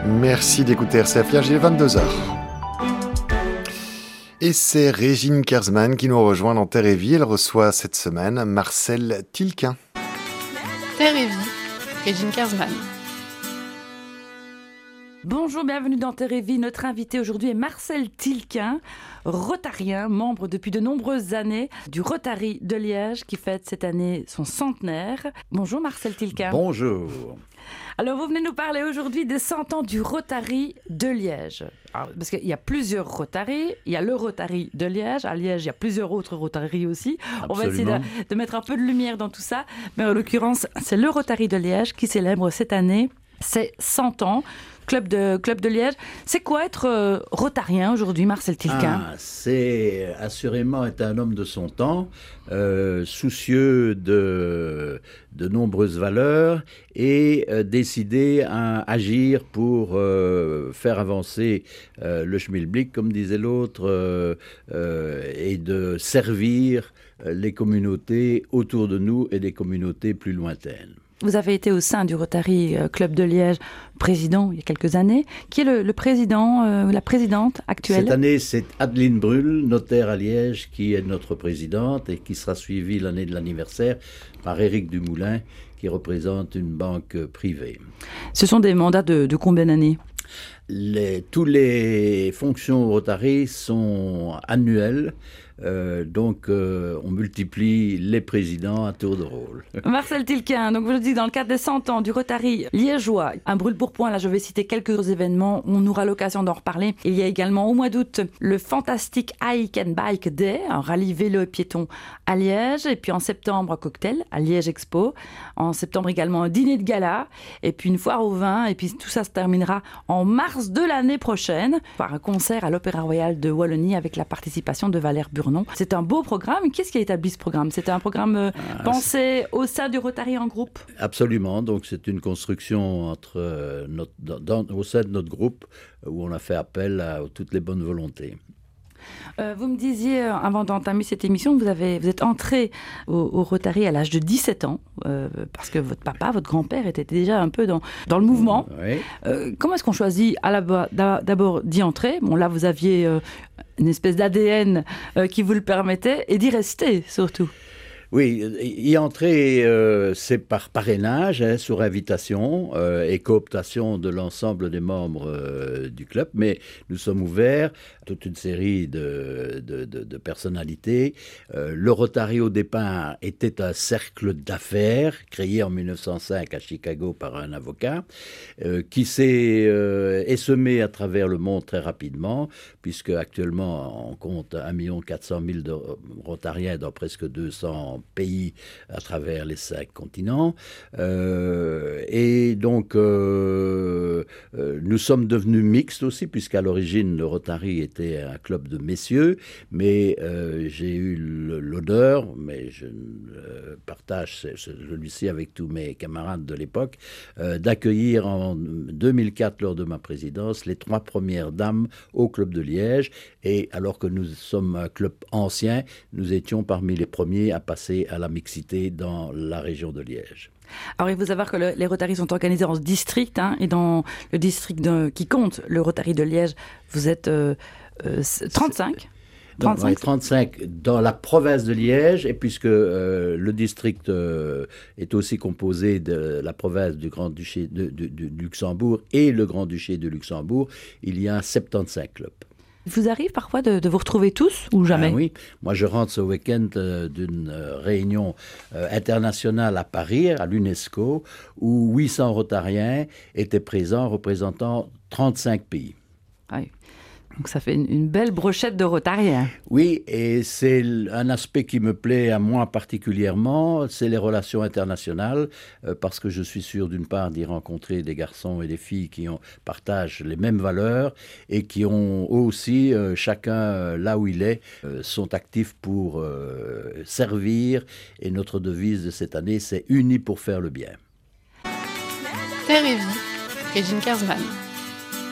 Merci d'écouter RCF Liège, il est 22h. Et c'est Régine Kersman qui nous rejoint dans Terre et Vie. Elle reçoit cette semaine Marcel Tilquin. Terre et Vie, Régine Kersman. Bonjour, bienvenue dans Terre et Vie. Notre invité aujourd'hui est Marcel Tilquin, rotarien, membre depuis de nombreuses années du Rotary de Liège qui fête cette année son centenaire. Bonjour Marcel Tilquin. Bonjour. Alors vous venez nous parler aujourd'hui des 100 ans du Rotary de Liège. Alors, parce qu'il y a plusieurs Rotaries, il y a le Rotary de Liège, à Liège il y a plusieurs autres Rotaries aussi. Absolument. On va essayer de mettre un peu de lumière dans tout ça, mais en l'occurrence c'est le Rotary de Liège qui célèbre cette année ses 100 ans. Club de Liège. C'est quoi être rotarien aujourd'hui, Marcel Tilquin ? C'est assurément être un homme de son temps, soucieux de nombreuses valeurs et décidé à agir pour faire avancer le schmilblick, comme disait l'autre, et de servir les communautés autour de nous et des communautés plus lointaines. Vous avez été au sein du Rotary Club de Liège, président il y a quelques années. Qui est le président, la présidente actuelle ? Cette année, c'est Adeline Brûle, notaire à Liège, qui est notre présidente et qui sera suivie l'année de l'anniversaire par Éric Dumoulin, qui représente une banque privée. Ce sont des mandats de combien d'années ? Tous les fonctions au Rotary sont annuelles. Donc, on multiplie les présidents à tour de rôle. Marcel Tilquin, donc vous le dites, dans le cadre des 100 ans du Rotary liégeois, un brûle-pourpoint, là je vais citer quelques événements, on aura l'occasion d'en reparler. Il y a également au mois d'août le Fantastic Hike and Bike Day, un rallye vélo et piéton à Liège, et puis en septembre un cocktail à Liège Expo, en septembre également un dîner de gala, et puis une foire au vin, et puis tout ça se terminera en mars de l'année prochaine par un concert à l'Opéra Royal de Wallonie avec la participation de Valère Burnon. C'est un beau programme. Qu'est-ce qui a établi ce programme ? C'était un programme pensé au sein du Rotary en groupe ? Absolument. Donc, c'est une construction au sein de notre groupe où on a fait appel à toutes les bonnes volontés. Vous me disiez, avant d'entamer cette émission, vous êtes entré au Rotary à l'âge de 17 ans, parce que votre papa, votre grand-père était déjà un peu dans le mouvement. Oui. Comment est-ce qu'on choisit d'abord d'y entrer ? Bon, là, vous aviez une espèce d'ADN qui vous le permettait, et d'y rester, surtout. Oui, y entrer, c'est par parrainage, sur invitation et cooptation de l'ensemble des membres du club, mais nous sommes ouverts à toute une série de personnalités. Le Rotary, au départ, était un cercle d'affaires créé en 1905 à Chicago par un avocat qui s'est essaimé à travers le monde très rapidement, puisque actuellement on compte 1 400 000 de Rotariens dans presque 200 pays à travers les 5 continents. Et donc, nous sommes devenus mixtes aussi, puisqu'à l'origine, le Rotary était un club de messieurs, mais j'ai eu l'honneur, mais je partage celui-ci avec tous mes camarades de l'époque, d'accueillir en 2004, lors de ma présidence, les 3 premières dames au club de Liège. Et alors que nous sommes un club ancien, nous étions parmi les premiers à passer à la mixité dans la région de Liège. Alors, il faut savoir que les Rotaries sont organisés en districts, et dans le district qui compte, le Rotary de Liège, vous êtes 35 35 dans la province de Liège, et puisque le district est aussi composé de la province du Grand-Duché du Luxembourg et le Grand-Duché de Luxembourg, il y a 75 clubs. Il vous arrive parfois de vous retrouver tous ou jamais ? Oui, moi je rentre ce week-end d'une réunion internationale à Paris, à l'UNESCO, où 800 Rotariens étaient présents, représentant 35 pays. Oui. Donc ça fait une belle brochette de Rotariens. Oui, et c'est un aspect qui me plaît à moi particulièrement, c'est les relations internationales, parce que je suis sûr d'une part d'y rencontrer des garçons et des filles qui partagent les mêmes valeurs et qui ont aussi, chacun là où il est, sont actifs pour servir. Et notre devise de cette année, c'est « Unis pour faire le bien ». Terre et Vie, Régine Kersman.